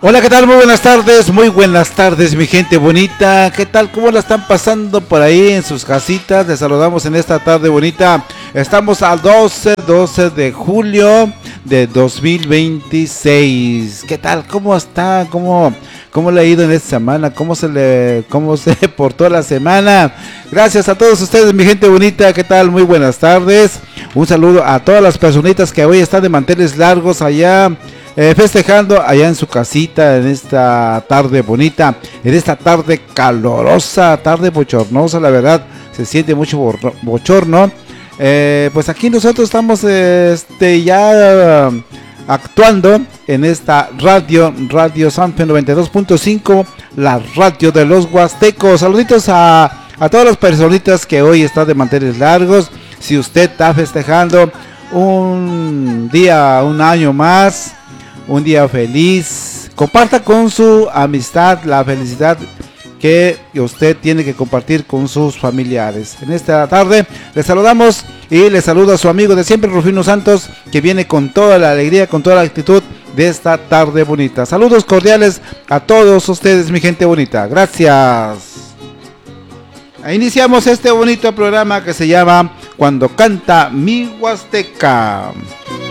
Hola, ¿qué tal? Muy buenas tardes, mi gente bonita. ¿Qué tal? ¿Cómo la están pasando por ahí en sus casitas? Les saludamos en esta tarde bonita. Estamos al 12 de julio de 2026. ¿Qué tal? ¿Cómo está? ¿Cómo le ha ido en esta semana? ¿Cómo se portó la semana? Gracias a todos ustedes, mi gente bonita. ¿Qué tal? Muy buenas tardes. Un saludo a todas las personitas que hoy están de manteles largos allá. Festejando allá en su casita en esta tarde bonita, en esta tarde calorosa, tarde bochornosa, la verdad, se siente mucho bochorno. Pues aquí nosotros estamos ya actuando en esta Radio Sanfe 92.5, la radio de los Huastecos. Saluditos a todas las personitas que hoy están de manteles largos. Si usted está festejando un día, un año más, un día feliz, comparta con su amistad la felicidad que usted tiene que compartir con sus familiares. En esta tarde les saludamos y les saluda a su amigo de siempre, Rufino Santos, que viene con toda la alegría, con toda la actitud de esta tarde bonita. Saludos cordiales a todos ustedes, mi gente bonita. Gracias. Iniciamos este bonito programa que se llama Cuando Canta Mi Huasteca.